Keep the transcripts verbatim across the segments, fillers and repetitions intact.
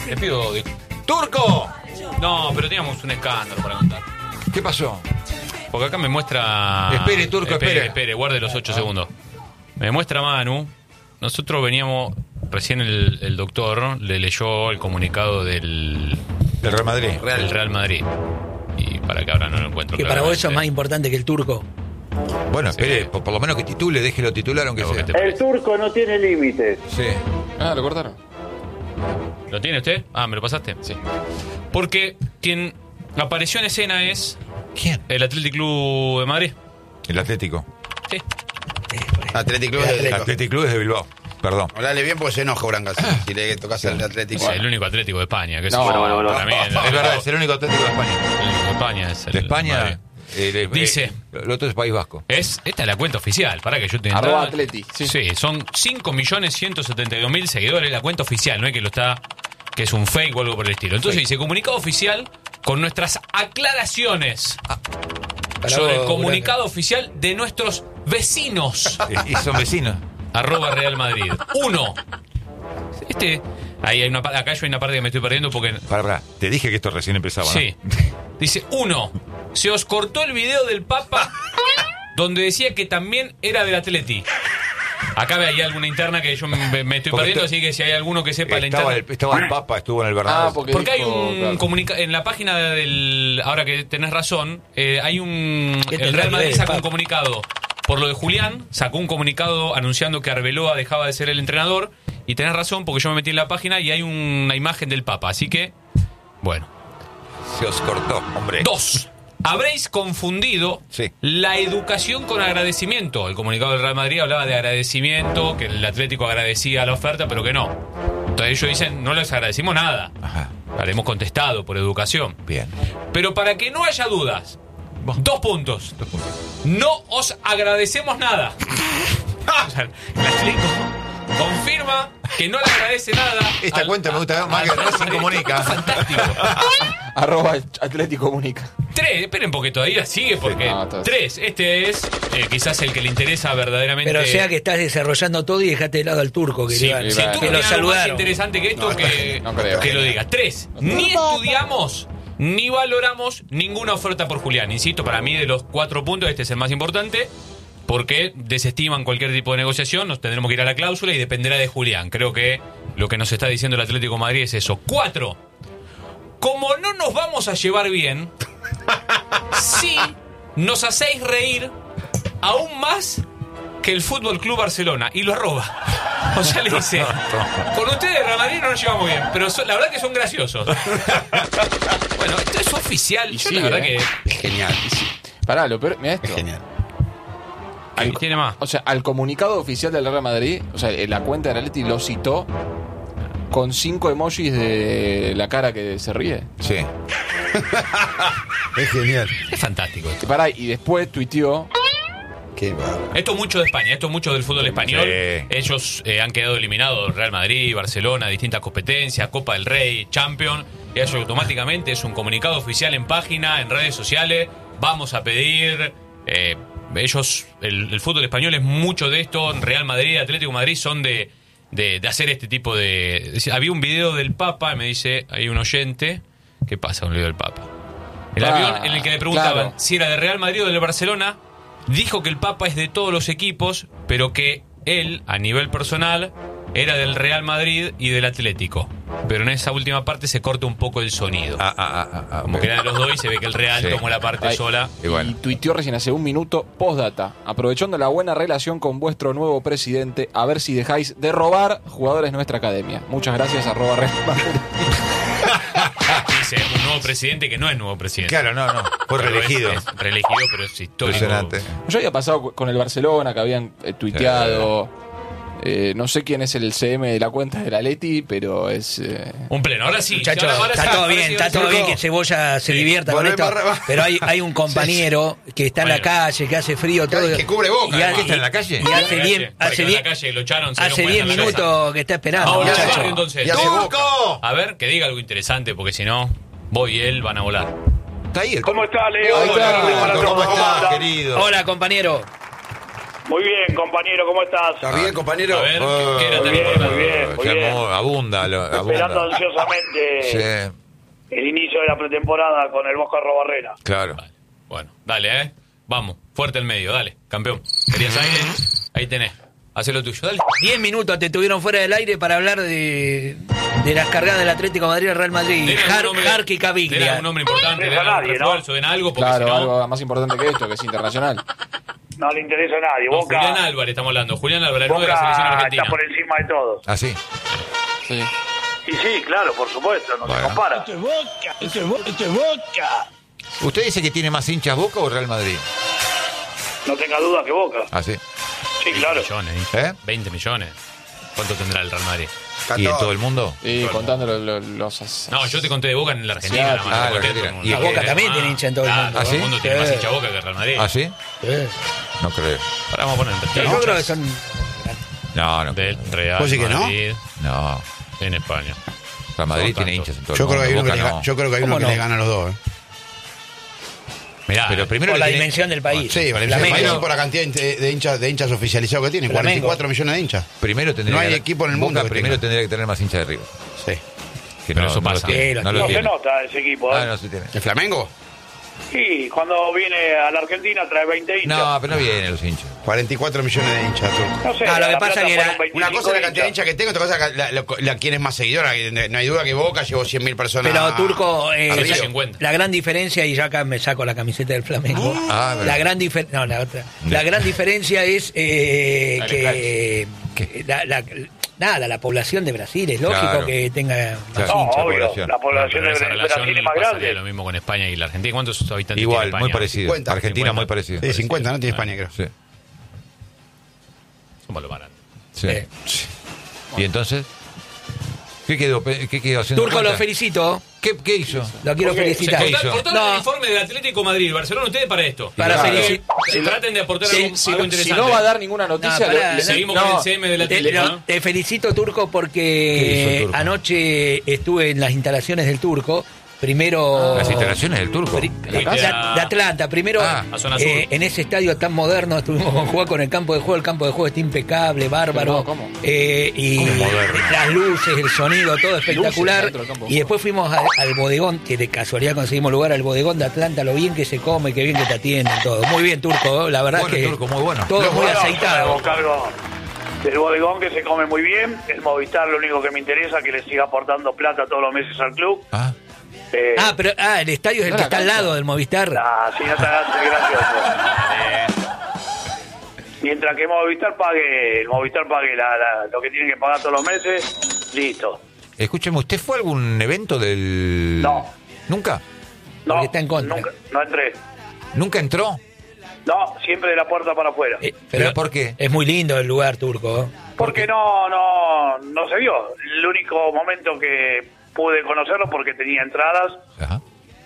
Le pido... De... ¡Turco! No, pero teníamos un escándalo para contar. ¿Qué pasó? Porque acá me muestra... Espere, Turco, espere. Espere, espere, guarde los ocho segundos. Me muestra Manu. Nosotros veníamos... Recién el, el doctor le leyó el comunicado del... Del Real Madrid. Real. Del Real Madrid. Y para que ahora no lo encuentro. Que para vos eso es más importante que el Turco. Bueno, Sí. espere, por, por lo menos que titule, déjelo titular aunque Algo sea. que te- El turco no tiene límites. Sí. Ah, ¿lo cortaron? ¿Lo tiene usted? Ah, ¿me lo pasaste? Sí. Porque quien apareció en escena es ¿Quién? el Athletic Club de Madrid. El Atlético. Sí. Atlético Club de El Atlético Club es de Bilbao. Perdón. Hablale bien porque se enoja Branca si le tocas al Atlético. Es el único Atlético de España. Que es No, bueno, bueno, bueno. para mí es, Es verdad, es el único Atlético de España. el único de España es el De España. Madrid. eh, eh, Dice- eh, el otro es País Vasco. Es, esta es la cuenta oficial, para que yo te Arroba Atleti, Sí. sí. son cinco millones ciento setenta y dos mil seguidores, la cuenta oficial, no es que lo está, que es un fake o algo por el estilo. Entonces dice, comunicado oficial con nuestras aclaraciones Para sobre vos, el comunicado oficial de nuestros vecinos. Eh, Y son vecinos. Arroba Real Madrid. Uno. Este, ahí hay una, pa- acá yo hay una parte que me estoy perdiendo porque... Pará, pará. Te dije que esto recién empezaba, ¿no? Sí. Dice, uno, se os cortó el video del Papa donde decía que también era del Atleti. Acá hay alguna interna que yo me, me estoy Porque perdiendo, esto- así que si hay alguno que sepa la Estaba interna... el, estaba el Papa, estuvo en el Bernabéu. Ah, porque, Porque hay dijo, un claro. comunicado en la página del... Ahora que tenés razón, eh, hay un... ¿Qué El tendrá Real que Madrid ver, saca un Papa? comunicado por lo de Julián, sacó un comunicado anunciando que Arbeloa dejaba de ser el entrenador, y tenés razón porque yo me metí en la página y hay una imagen del Papa, así que... Bueno. Se os cortó, hombre. Dos. Habréis confundido Sí. la educación con agradecimiento. El comunicado del Real Madrid hablaba de agradecimiento, que el Atlético agradecía la oferta, pero que no. Entonces ellos dicen, no les agradecimos nada. Ajá. Le hemos contestado por educación. Bien. Pero para que no haya dudas, dos puntos. Dos puntos. No os agradecemos nada. O sea, el Atlético confirma que no le agradece nada. Esta al- cuenta me gusta más al que Real Racing Madrid. comunica. Fantástico. Arroba Atlético Comunica. Tres, esperen porque todavía sigue, porque No, todo- tres, este es eh, quizás el que le interesa verdaderamente. Pero o sea que estás desarrollando todo y dejaste de lado al Turco, que, Sí, iban- si bueno. tú que tienes lo algo más saludaron. interesante que esto, No, que, no creo. que lo diga. Tres, ni estudiamos ni valoramos ninguna oferta por Julián. Insisto, para mí de los cuatro puntos este es el más importante, porque desestiman cualquier tipo de negociación, nos tendremos que ir a la cláusula y dependerá de Julián. Creo que lo que nos está diciendo el Atlético de Madrid es eso. Cuatro, como no nos vamos a llevar bien, sí nos hacéis reír aún más que el Fútbol Club Barcelona, y lo arroba. O sea, le dice, con ustedes Real Madrid no nos llevamos bien, pero son- la verdad que son graciosos. Bueno, esto es oficial. Y Yo sí, la verdad eh. Es genial. Pará, lo peor, mira esto. Es genial. que tiene más. O sea, al comunicado oficial del Real Madrid, o sea, en la cuenta de Atleti lo citó con cinco emojis de la cara que se ríe. Sí. Es genial. Es fantástico esto. Pará, y después tuiteó. Qué bárbaro. Esto es mucho de España, esto es mucho del fútbol español. Sí. Ellos eh, han quedado eliminados, Real Madrid, Barcelona, distintas competencias, Copa del Rey, Champions. Y eso automáticamente es un comunicado oficial en página, en redes sociales. Vamos a pedir... eh, ellos, el, el fútbol español es mucho de esto. Real Madrid, Atlético de Madrid son de, de, de hacer este tipo de... de- Había un video del Papa, me dice, hay un oyente. ¿Qué pasa con el video del Papa? El Ah, avión en el que le preguntaban claro. si era de Real Madrid o del Barcelona, dijo que el Papa es de todos los equipos, pero que él, a nivel personal, era del Real Madrid y del Atlético. Pero en esa última parte se corta un poco el sonido. Ah, ah, ah, ah, Como que eran de los dos y se ve que el Real Sí. tomó la parte Ay, sola. Y bueno. Y tuiteó recién hace un minuto, postdata, aprovechando la buena relación con vuestro nuevo presidente, a ver si dejáis de robar jugadores de nuestra academia. Muchas gracias, arroba Real Madrid. Dice un nuevo presidente que no es nuevo presidente. Claro, no, no. Fue Pero reelegido. Es, es reelegido, pero es histórico. Impresionante. Yo había pasado con el Barcelona, que habían eh, tuiteado. Eh, no sé quién es el C M de la cuenta de la Leti, pero es. eh, Un pleno, ahora sí. Muchachos, ahora- ahora está sí, todo ahora bien, sí, está ahora sí. todo bien que Cebolla se Sí. divierta con Volvé esto, para arriba. pero hay, hay un compañero que está en la Bueno. calle, que hace frío, Que- todo. que cubre boca, y, además. y- ¿Está en la calle? y En la hace calle, bien, porque hace en bien, la calle lo echaron, se hace dieron diez cuenta, minutos que está esperando, Vamos a hablar muchacho. entonces. Y hace ¡Turco! A ver, que diga algo interesante, porque si no, vos y él van a volar. Está ahí el... ¿Cómo está, Leo? Ahí está, Hola, ¿Cómo ¿cómo estás, anda? querido? Hola, compañero. Muy bien, compañero, ¿cómo estás? ¿Estás bien, compañero? A ver, Oh, ¿qué era tan muy bien, importante? muy bien, muy Qué bien. amor, abunda, lo- Esperando abunda. ansiosamente Sí, el inicio de la pretemporada con el Boca Robarrera. claro. Bueno, dale, ¿eh? Vamos, fuerte al medio, dale, campeón. ¿Querías aire? Ahí tenés. Haz lo tuyo, dale. Diez minutos te tuvieron fuera del aire para hablar de, de las cargadas del Atlético de Madrid al Real Madrid. Denle Har, algún nombre- Hark y denle Caviglia. algún nombre importante, No denle deja algún nadie, ¿no? refuerzo, den algo, porque Claro, si no... algo más importante que esto, que es internacional. No le interesa a nadie. No, Boca, Julián Álvarez estamos hablando. Julián Álvarez, el nueve de la selección Boca argentina. está por encima de todos. Así. Sí. Y sí, claro, por supuesto, no Bueno. se compara. Esto es Boca, esto es Boca, esto es Boca. ¿Usted dice que tiene más hinchas Boca o Real Madrid? No tenga duda que Boca. Así. Sí, claro. millones, ¿Eh? veinte millones. ¿Cuánto tendrá el Real Madrid? ¿Y en todo el mundo? Y contando lo- lo- los... No, yo te conté de Boca en la Argentina. Sí, nada más, ah, te la conté Argentina. todo el Y mundo. Boca también Ah, tiene hincha en todo el claro, mundo. ¿Ah, todo sí? el mundo tiene Sí. más hincha Boca que el Real Madrid. ¿Así? Eh. No creo. Ahora vamos a poner Sí, yo creo que son... No, no. del Real ¿Vos decís que no? Madrid No. en España. Real Madrid Son tiene tantos. hinchas en todo Yo el creo que hay mundo. uno que, Boca le, no. ga- yo creo que, hay uno ¿Cómo que no? le gana a los dos. ¿eh? Mirá, Pero primero Por la tiene- dimensión del país. Sí, vale, Flamengo. país por la cantidad de de hinchas, de hinchas oficializados que tiene, Flamengo. cuarenta y cuatro millones de hinchas. Primero tendría No hay que- equipo en el Boca mundo que primero tenga. tendría que tener más hinchas de River. Sí. Que Pero no, eso no pasa. lo tiene. Sí, lo no lo No se tiene. nota ese equipo. Ah, ¿eh? no se tiene. ¿El Flamengo? Sí, cuando viene a la Argentina trae veinte hinchas. No, pero no vienen los hinchas. cuarenta y cuatro millones de hinchas, tú. No sé, Ah, lo a que La pasa Plata que fueron era- veinticinco Una cosa es la cantidad de hinchas. hinchas que tengo, otra cosa es la, la, la- quién es más seguidora. que No hay duda que Boca llevó cien mil personas. Pero Turco, eh, a Río. Río. cincuenta. la gran diferencia, y yo acá me saco la camiseta del Flamengo, Ah, verdad. la gran diferencia, no, la otra, la gran diferencia es eh, Dale, que, que la, la- nada, la población de Brasil, es lógico Claro. que tenga más Claro. No, hinchas. obvio, población. la población Pero de esa Brasil relación es más pasaría grande. lo mismo con España y la Argentina. ¿Cuántos habitantes Igual, tiene España? muy parecido. cincuenta. Argentina cincuenta. muy parecido. Sí, cincuenta, ¿no? Tiene España, creo. Sí. Somos los baratos. Sí. Eh. ¿Y entonces? ¿Qué quedó, pe- qué quedó haciendo Turco, cuenta? lo felicito, ¿Qué, ¿Qué hizo? lo quiero ¿Por qué? felicitar. ¿Qué Cortá- hizo? cortá No. el informe del Atlético Madrid, Barcelona, ustedes para esto. Para Claro. felici- Si traten de aportar Si, algo, si algo no, si interesante. no va a dar ninguna noticia... No, pará, le- seguimos no, con el C M del Te, Atlético, lo- ¿no? te felicito, Turco, ¿Qué hizo porque el Turco? anoche estuve en las instalaciones del Turco. Primero. Las instalaciones del Turco. Pri- ¿La de, casa? de Atlanta. Primero, Ah, a zona eh, sur. en ese estadio tan moderno, estuvimos con jugar con el campo de juego. El campo de juego está impecable, bárbaro. Pero, ¿cómo? Eh, y ¿Cómo moderno? las luces, el sonido, todo espectacular. dentro del campo de Y después fuimos al, al bodegón, que de casualidad conseguimos lugar al bodegón de Atlanta. Lo bien que se come, que bien que te atienden, todo. Muy bien, Turco. La verdad Bueno, que. Turco, muy bueno. Todo Lo muy bueno, aceitado. me hago cargo del bodegón que se come muy bien. El Movistar, lo único que me interesa, que le siga aportando plata todos los meses al club. Ah, Eh, Ah, pero ah, el estadio es el No, que la está al cancha. lado del Movistar. ah, sí, no está gracioso. Mientras que Movistar pague, el Movistar pague la- la- lo que tiene que pagar todos los meses, listo. escúcheme, ¿usted fue a algún evento del...? No. ¿Nunca? No, Porque está en contra. Nunca, no entré. ¿Nunca entró? No, siempre de la puerta para afuera. Eh, ¿Pero por qué? Es muy lindo el lugar, Turco. Porque no, no, no se vio. El único momento que pude conocerlo porque tenía entradas, Ajá.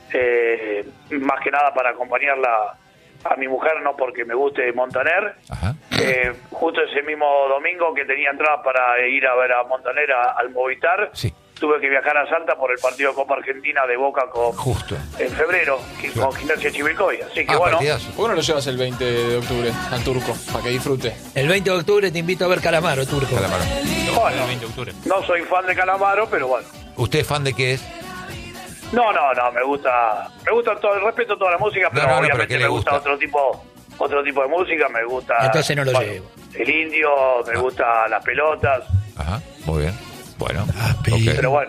eh, más que nada para acompañarla a mi mujer, no porque me guste Montaner. Ajá. Eh, justo ese mismo domingo que tenía entradas para ir a ver a Montaner a- al Movistar, Sí. tuve que viajar a Salta por el partido de Copa Argentina de Boca con, Justo. en febrero, que- con Gimnasia Chivilcoy. Así que Ah, bueno, partidazo. ¿Por qué no lo llevas el veinte de octubre al Turco? Para que disfrute. El veinte de octubre te invito a ver Calamaro, Turco. Calamaro. bueno, El veinte de octubre. no soy fan de Calamaro, pero bueno. ¿Usted es fan de qué es? No, no, no, me gusta, me gusta todo, respeto toda la música, pero No, no, no, obviamente pero ¿qué le me gusta, gusta? otro tipo, otro tipo de música, me gusta. Entonces no lo bueno, llevo. El indio, me Ah. gusta las pelotas, Ajá, muy bien. Bueno, Ah, ok. pero bueno,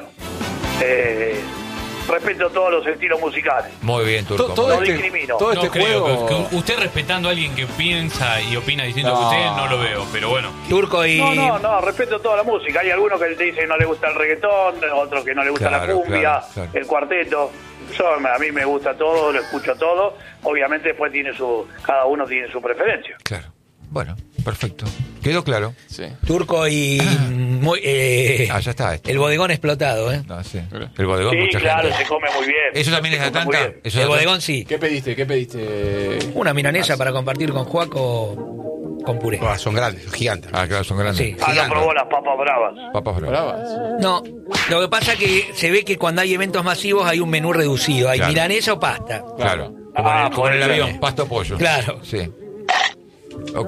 eh, respeto todos los estilos musicales. Muy bien, Turco. To- todo No este, discrimino. todo No este creo, juego... que- que usted respetando a alguien que piensa y opina distinto No. que usted, no lo veo, pero bueno. Turco y. No, no, no, respeto toda la música. Hay algunos que te dicen que no le gusta el reggaetón, otros que no le gusta la Claro, cumbia, claro, claro. el cuarteto. Yo, a mí me gusta todo, lo escucho todo. Obviamente después tiene su, cada uno tiene su preferencia. Claro. Bueno, perfecto. Quedó claro. Sí. Turco y. muy, eh, Ah, ya está esto. el bodegón explotado, ¿eh? No, sí. El bodegón, Sí, mucha claro, gente. se come muy bien. ¿Eso también es de Se come muy Atlanta? bien. ¿Eso El es de bodegón sí. ¿Qué pediste? ¿Qué pediste? Una milanesa para compartir con Juaco con puré. Ah, son grandes, son gigantes. Ah, claro, son grandes. Sí. Ah, no Gigante. probó las papas bravas. Papas bravas. Bravas. No, lo que pasa es que se ve que cuando hay eventos masivos hay un menú reducido. Hay Claro. milanesa o pasta. Claro. Como, en Ah, el, como en el por eso. avión, pasto pollo. Claro. Sí. Ok.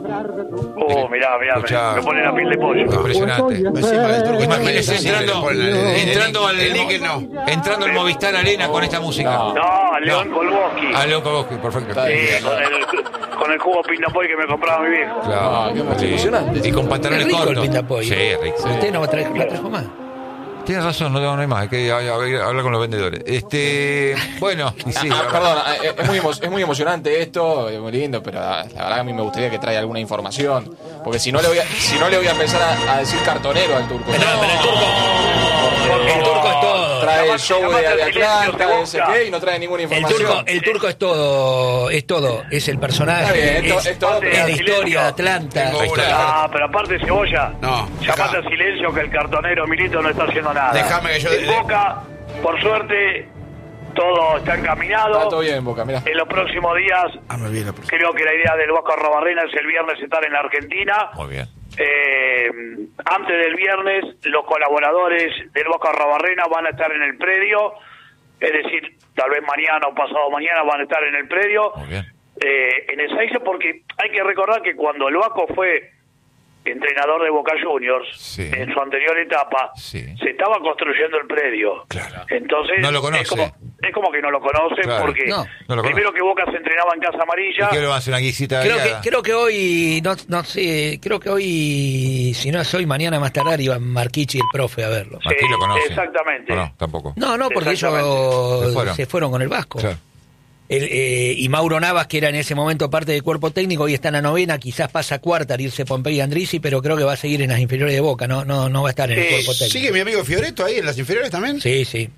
Oh, mirá, mirá, Escuchá. me, me pone la piel de pollo. Impresionante. Encima del turco Imagínese está entrando, por el- el- entrando al el níquel, no. entrando al Movistar Arena con esta música. No. No, a León Kolboski. Ah, loco, Bosque, perfecto. Está bien. Sí, con el, con el jugo Pindapoy que me compraba mi viejo. Claro. Ah, qué más emocionante. Y con Es pantalones rico el cortos. pintapollo. Sí, rico. Usted no trajo, no trajo más. Tienes razón, no, no hay más, hay que a- a- hablar con los vendedores. Este, bueno, y sí, Ah, la- perdón, eh, es muy, emo- es muy emocionante esto, es muy lindo, pero la la verdad que a mí me gustaría que traiga alguna información. Porque si no le voy a, si no le voy a empezar a, a decir cartonero al turco. No, pero el turco. El turco es todo. Trae el show de, de Atlanta, Boca. de ese qué, y no trae ninguna El información. turco, el turco es todo, es todo, es el Está personaje, bien, esto- es, esto- es la historia de Atlanta. Tengo una. Ah, pero aparte Cebolla, No, llamate dejá. a silencio que el cartonero Milito no está haciendo nada. Déjame que yo- En Boca, por suerte, todo está encaminado. Está todo bien, Boca, mirá. En los próximos días, Ah, me vi la próxima. creo que la idea del Vasco Arrobarrena es el viernes estar en la Argentina. muy bien. Eh, antes del viernes, los colaboradores del Vasco Arrobarrena van a estar en el predio. Es decir, tal vez mañana o pasado mañana van a estar en el predio. Muy bien. Eh, en Ezeiza, porque hay que recordar que cuando el Vasco fue entrenador de Boca Juniors, Sí. en su anterior etapa, Sí. se estaba construyendo el predio. Claro. Entonces, No lo conoce. Es como, es como que no lo conoce, Claro. porque No, no lo primero que Boca se entrenaba en Casa Amarilla. ¿Y qué le va a hacer una guisita Creo que, variada? creo que hoy, no, no sé, creo que hoy, si no es hoy, mañana más tardar, iba Marquichi y el profe a verlo. Sí, Martín lo conoce. exactamente. ¿O no? Tampoco. No, no, porque Exactamente. ellos Se fueron. se fueron con el Vasco. Claro. El, eh, y Mauro Navas, que era en ese momento parte del cuerpo técnico, hoy está en la novena, quizás pasa a cuarta al irse Pompey y Andrisi, pero creo que va a seguir en las inferiores de Boca, no no no va a estar en el Sí, cuerpo técnico. ¿Sigue mi amigo Fioreto ahí en las inferiores también? Sí, sí.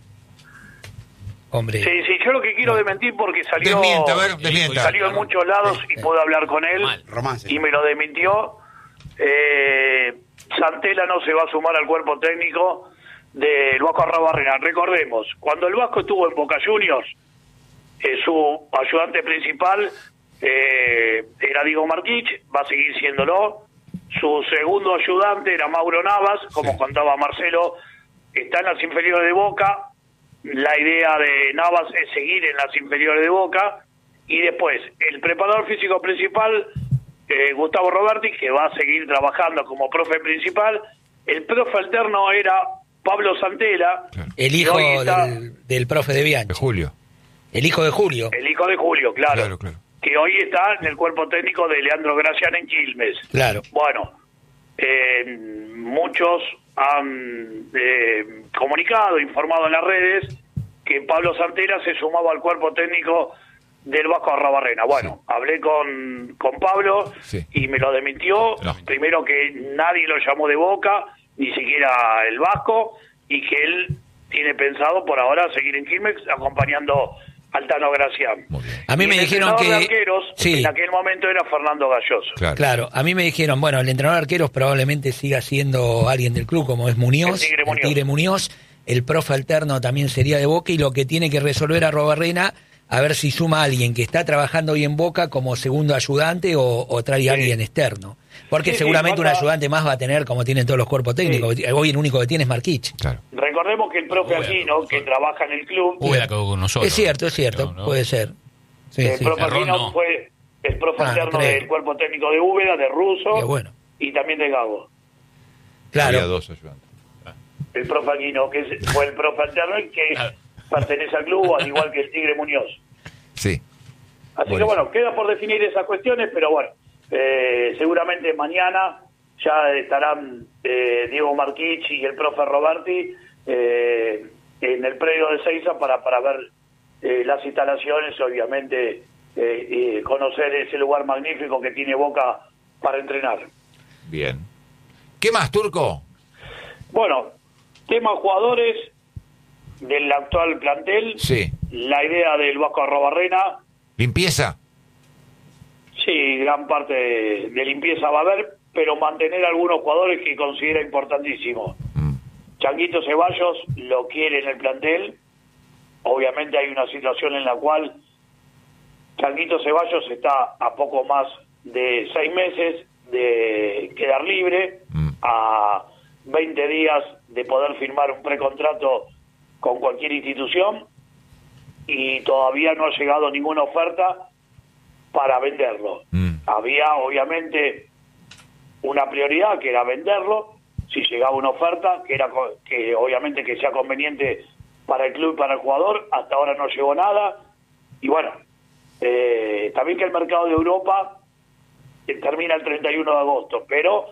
Hombre. Sí, sí, yo lo que quiero desmentir porque salió, Desmienta, a ver, desmienta. salió en muchos lados y pude hablar con él Mal. Romance. y me lo desmintió. Eh, Santela no se va a sumar al cuerpo técnico del Vasco Arrobarrena. Recordemos, cuando el Vasco estuvo en Boca Juniors, eh, su ayudante principal eh, era Diego Marquich, va a seguir siéndolo. Su segundo ayudante era Mauro Navas, como Sí. contaba Marcelo, está en las inferiores de Boca. La idea de Navas es seguir en las inferiores de Boca. Y después, el preparador físico principal, eh, Gustavo Roberti, que va a seguir trabajando como profe principal. El profe alterno era Pablo Santela, El que hijo hoy está- del, del profe de De Bianchi. Julio. El hijo de Julio. el hijo de Julio, claro, Claro, claro. que hoy está en el cuerpo técnico de Leandro Gracián en Quilmes. Claro. Bueno, eh, muchos han eh, comunicado, informado en las redes, que Pablo Santela se sumaba al cuerpo técnico del Vasco Arrobarrena. Bueno, hablé con, con Pablo Sí. y me lo desmintió. No. Primero que nadie lo llamó de Boca, ni siquiera el Vasco, y que él tiene pensado por ahora seguir en Quilmes acompañando al Tano Gracián. Muy bien. A mí Y me el dijeron entrenador que... de arqueros, Sí. en aquel momento era Fernando Galloso. Claro. Claro, a mí me dijeron, bueno, el entrenador de arqueros probablemente siga siendo alguien del club, como es Muñoz, El Tigre Muñoz. Tigre Muñoz. El profe alterno también sería de Boca, y lo que tiene que resolver a Robarrena, a ver si suma a alguien que está trabajando hoy en Boca como segundo ayudante o, o trae a alguien externo. Porque Sí, sí, seguramente un falta- ayudante más va a tener, como tienen todos los cuerpos técnicos. Hoy el único que tiene es Marquich. Claro. Recordemos que el profe Uy, Aquino, que trabaja en el club, Hubiera quedado con nosotros. Es cierto, es cierto, No, no. puede ser. Sí, el sí. profe Error Aquino no. fue el profe Ah, alterno creo. del cuerpo técnico de Úbeda, de Russo, Qué bueno. y también de Gago. Había Claro. dos ayudantes. El profe Aquino, que es- fue el profe alterno y que Claro. pertenece al club, al igual que el Tigre Muñoz. Sí. Así Buenísimo. que bueno, queda por definir esas cuestiones, pero bueno, eh, seguramente mañana ya estarán eh, Diego Marquich y el profe Roberti eh, en el predio de Ezeiza para, para ver eh, las instalaciones, obviamente eh, y conocer ese lugar magnífico que tiene Boca para entrenar. Bien. ¿Qué más, Turco? Bueno, tema jugadores del actual plantel, Sí. la idea del Vasco Arrobarrena. ¿Limpieza? Sí, gran parte de, de limpieza va a haber, pero mantener algunos jugadores que considera importantísimo. Mm. Changuito Ceballos lo quiere en el plantel. Obviamente hay una situación en la cual Changuito Ceballos está a poco más de seis meses de quedar libre, Mm. a veinte días de poder firmar un precontrato con cualquier institución, y todavía no ha llegado ninguna oferta para venderlo. Mm. había obviamente una prioridad que era venderlo, si llegaba una oferta, que era co- que obviamente que sea conveniente para el club y para el jugador. Hasta ahora no llegó nada, y bueno, eh, también que el mercado de Europa eh, termina el treinta y uno de agosto, pero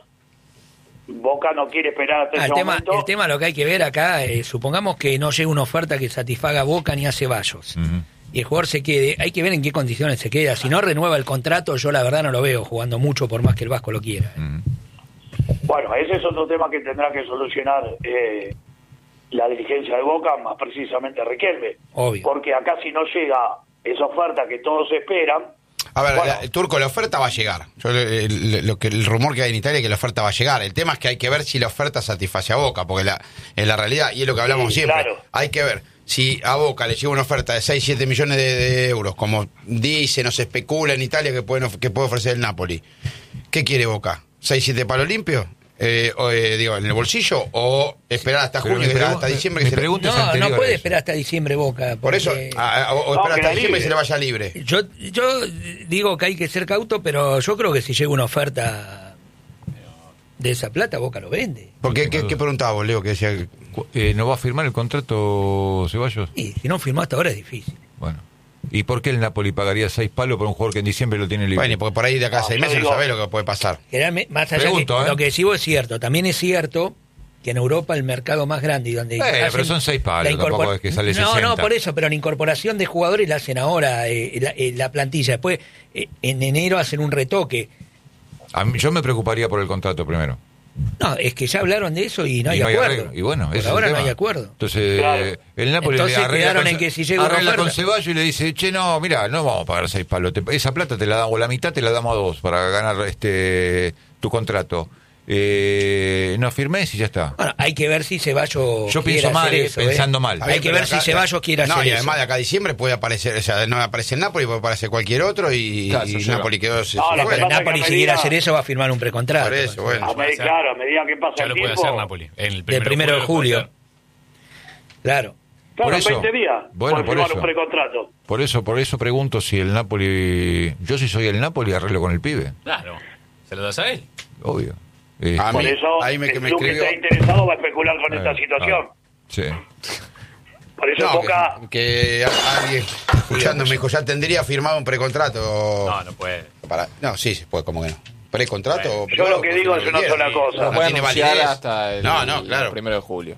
Boca no quiere esperar hasta Ah, ese el, tema, momento. el tema lo que hay que ver acá, eh, supongamos que no llegue una oferta que satisfaga a Boca ni a Ceballos. Ujú. Y el jugador se quede, hay que ver en qué condiciones se queda. Si no renueva el contrato, yo la verdad no lo veo jugando mucho por más que el Vasco lo quiera. Ujú. Bueno, ese es otro tema que tendrá que solucionar eh, la dirigencia de Boca, más precisamente Riquelme. Obvio. Porque acá si no llega esa oferta que todos esperan, A ver, Bueno. la- Turco, la oferta va a llegar. Yo, el, el- lo que, el rumor que hay en Italia es que la oferta va a llegar. El tema es que hay que ver si la oferta satisface a Boca, porque la, en la realidad, y es lo que hablamos Sí, siempre, claro. hay que ver si a Boca le llega una oferta de seis, siete millones de, de euros, como dice, no se especula en Italia que, pueden, of- que puede ofrecer el Napoli. ¿Qué quiere Boca? ¿seis, siete palos limpios? Eh, o, eh, digo, ¿en el bolsillo? ¿O esperar hasta Pero junio, mi que- pregu- hasta diciembre? mi Que se le- pregunta es No, anterior no a puede eso. esperar hasta diciembre Boca. Por eso, porque- a- a- o No, esperar que hasta la diciembre y libre. se le vaya libre. Yo, yo digo que hay que ser cauto, pero yo creo que si llega una oferta de esa plata, Boca lo vende. ¿Por qué, qué, qué preguntaba vos, Leo? Que decía que- Cu- eh, ¿No va a firmar el contrato Ceballos? Y si no firmó hasta ahora es difícil. Bueno. ¿Y por qué el Napoli pagaría seis palos por un jugador que en diciembre lo tiene libre? Bueno, y porque por ahí de acá a No, seis yo meses no digo- sabés lo que puede pasar. Generalmente, más allá Pregunto, que ¿eh? lo que decís vos es cierto, también es cierto que en Europa el mercado más grande y donde Eh, hacen pero son seis palos, la incorpor- tampoco es que sale no, sesenta. no, por eso, pero la incorporación de jugadores la hacen ahora, eh, la, eh, la plantilla. Después, eh, en enero hacen un retoque. A mí- yo me preocuparía por el contrato primero. No, es que ya hablaron de eso y no hay Y acuerdo. arreglo. Y bueno, Por ese es el ahora no tema. hay acuerdo. Entonces, Claro. eh, el Napoli Entonces le arregla, quedaron con, en que si llega una arregla con oferta- Ceballos y le dice, che, no, mira, no vamos a pagar seis palos. Te- esa plata te la damos, la mitad te la damos a dos para ganar este tu contrato. Eh, no firmes y ya está. Bueno, hay que ver si Ceballos Yo quiere pienso mal, hacer eh, eso, pensando ¿eh? mal. Hay que ver si Ceballos quiere no, hacer y eso. además de acá a diciembre puede aparecer, o sea, no aparece el Napoli, puede aparecer cualquier otro y, Claro, y eso lleva. Napoli quedó se- No, se lo fue. que Pero pasa Napoli es que si a quiere medida- hacer eso va a firmar un precontrato. Por eso, bueno. a medida, claro, a medida que pasa Ya el lo puede tiempo, hacer Napoli. El Del primero de lo puede julio. hacer. Claro. claro, Por en eso. veinte días, Bueno, puede por firmar eso. un precontrato. Por eso, por eso pregunto si el Napoli, yo si soy el Napoli arreglo con el pibe, Claro. ¿Se lo das a él? obvio. Eh, A Por mí- eso, ahí me- que el me club que escribió- está interesado va a especular con eh, esta situación. ah, sí. Por eso No, Boca... que, que a- alguien escuchando me dijo, ya tendría firmado un precontrato. No, no puede. Para, no, sí, se puede, como que no. ¿Precontrato? o Yo privado, lo que puede digo firmar es lo una que sola quiera. cosa. No, No puede tiene anunciar validez. hasta el, No, no, claro. el primero de julio.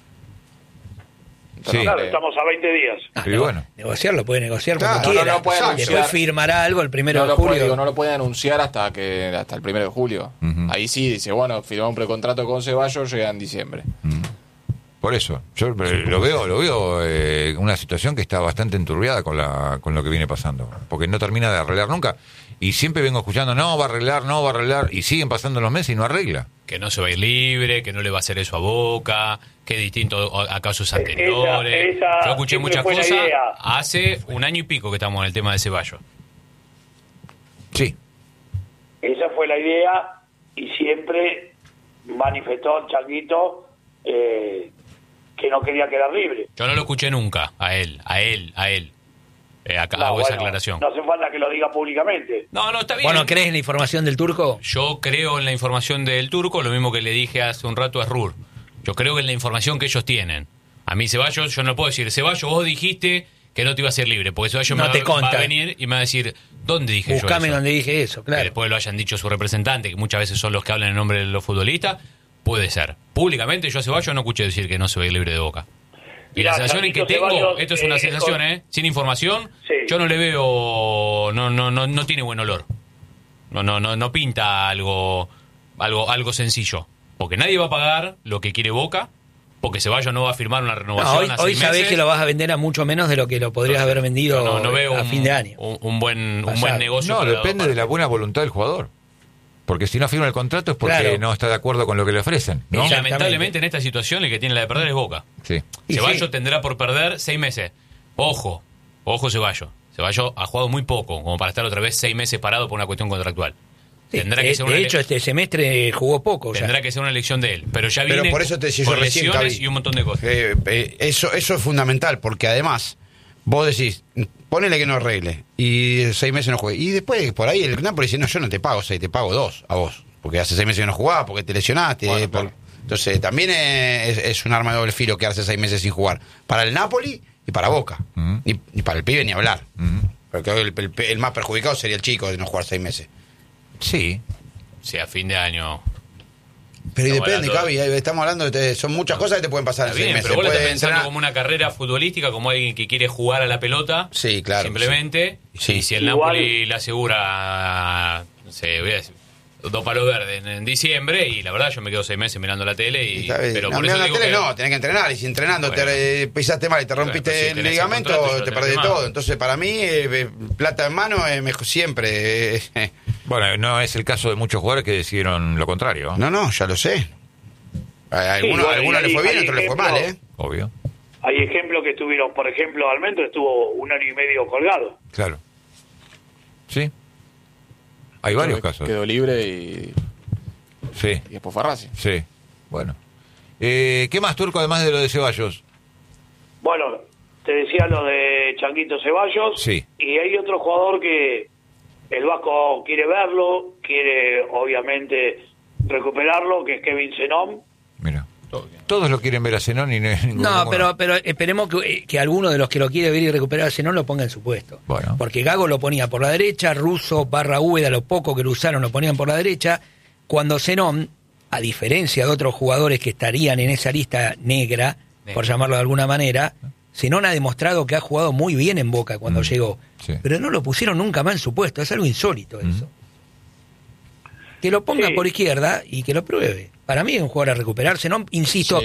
Sí. Claro, Eh, estamos a veinte días. Ah, Y no, bueno. negociar lo puede negociar Claro, cuando no, quiera. no, no puede Después anunciar. firmará algo el primero no de lo julio. puede, digo, no lo puede anunciar hasta que hasta el primero de julio. Ujú. Ahí sí dice, bueno, firmó un precontrato con Ceballos, llega en diciembre. Por eso, yo eh, lo veo, lo veo eh, una situación que está bastante enturbiada con la, con lo que viene pasando, porque no termina de arreglar nunca. Y siempre vengo escuchando, no va a arreglar, no va a arreglar, y siguen pasando los meses y no arregla. Que no se va a ir libre, que no le va a hacer eso a Boca, que es distinto a casos anteriores. Esa- esa Yo escuché siempre muchas fue la cosas idea. hace un año y pico que estamos en el tema de Ceballos. Sí, Esa fue la idea y siempre manifestó el Changuito eh, que no quería quedar libre. Yo no lo escuché nunca a él, a él, a él. Eh, acá No, hago esa bueno, aclaración. No hace falta que lo diga públicamente. No, no, está bien. ¿Vos no crees en la información del turco? Yo creo en la información del turco, lo mismo que le dije hace un rato a Rur. Yo creo que en la información que ellos tienen. A mí Ceballos, yo no puedo decir, Ceballos, vos dijiste que no te iba a ser libre, porque Ceballos No me te va, va consta. a venir y me va a decir, ¿dónde dije Buscame yo eso? donde dije eso, Que claro. después lo hayan dicho su representante, que muchas veces son los que hablan en nombre de los futbolistas, puede ser. Públicamente yo a Ceballos no escuché decir que no se va a ir libre de Boca. Y Mirá, la sensación en que Carlitos tengo, Ceballos, esto es una eh, sensación, con- ¿eh? Sin información, Sí. yo no le veo, no, no, no, no tiene buen olor. No, no, no, no pinta algo, algo, algo sencillo. Porque nadie va a pagar lo que quiere Boca, porque Ceballos no va a firmar una No, renovación hoy a hoy seis sabés meses. que lo vas a vender a mucho menos de lo que lo podrías haber vendido no, no veo a un, fin de año. un, un buen, un Pasado. buen negocio. no, para las depende dos de la partes. buena voluntad del jugador. Porque si no firma el contrato es porque Claro. no está de acuerdo con lo que le ofrecen, ¿no? Y Exactamente. lamentablemente en esta situación el que tiene la de perder es Boca. Sí. Y Ceballos sí. tendrá por perder seis meses. Ojo, ojo Ceballos. Ceballos ha jugado muy poco, como para estar otra vez seis meses parado por una cuestión contractual. Sí, Tendrá de, que ser una de ele- hecho, este semestre jugó poco. ya. tendrá que ser una elección de él. Pero ya Pero viene por eso te decía yo con recién, lesiones Cavi. y un montón de cosas. Eh, eh, eso, eso es fundamental, porque además, vos decís, ponele que no arregle, y seis meses no juegue. Y después, por ahí, el Napoli dice, no, yo no te pago seis, te pago dos a vos. Porque hace seis meses que no jugabas, porque te lesionaste. Bueno, por... claro. Entonces, también es, es un arma de doble filo quedarse seis meses sin jugar. Para el Napoli y para Boca. Mm. Y, y para el pibe ni hablar. Mm. Porque el, el, el más perjudicado sería el chico de no jugar seis meses. Sí. Sí, a fin de año. Pero y Estamos depende, hablando Cavi, ahí estamos hablando de... Son muchas cosas que te pueden pasar Está en seis bien, meses. pero vos lo estás Puede pensando entrenar- como una carrera futbolística, como alguien que quiere jugar a la pelota. Sí, claro. Simplemente. Sí. Y si el Igual- Napoli le asegura, no sé, voy a decir, dos palos verdes en, en diciembre, y la verdad yo me quedo seis meses mirando la tele. y Está bien. Pero No, por eso mirando digo la tele que, no, tenés que entrenar. Y si entrenando Bueno. te eh, pisaste mal y te rompiste Bueno, pues si el tenés el ligamento, contrato, ya te lo perdés tenés todo. firmado. Entonces, para mí, eh, eh, plata en mano es mejor siempre. eh, eh. Bueno, no es el caso de muchos jugadores que decidieron lo contrario. No, no, ya lo sé. A algunos, bueno, a algunos y le hay- fue bien, a hay otros le fue ejemplos- mal, ¿eh? Obvio. Hay ejemplos que estuvieron, por ejemplo, Almendro estuvo un año y medio colgado. Claro. Sí. Hay varios Quedó- casos. Quedó libre y, Sí, y después fue a Racing. sí. Bueno. Eh, ¿Qué más, Turco, además de lo de Ceballos? Bueno, te decía lo de Changuito Ceballos. Sí. Y hay otro jugador que el Vasco quiere verlo, quiere obviamente recuperarlo, que es Kevin Zenón. Mira. Todo bien. Todos lo quieren ver a Zenón y no hay ninguno. No, pero, pero esperemos que, que alguno de los que lo quiere ver y recuperar no lo ponga en su puesto. Bueno. Porque Gago lo ponía por la derecha, Russo, Barra Úbeda, lo poco que lo usaron lo ponían por la derecha. Cuando Zenón, a diferencia de otros jugadores que estarían en esa lista negra, Negra. por llamarlo de alguna manera, Zenón ha demostrado que ha jugado muy bien en Boca cuando Mm, llegó. sí. Pero no lo pusieron nunca más en su puesto. Es algo insólito Mm. eso. Que lo ponga Sí. por izquierda y que lo pruebe. Para mí es un jugador a recuperarse. No, insisto, Sí.